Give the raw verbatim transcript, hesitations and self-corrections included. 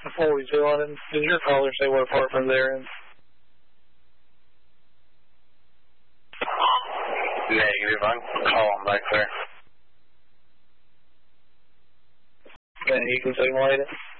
forty-two on him. Did your caller say what apartment they're in? Negative. I'm calling back there. Okay, you can say later.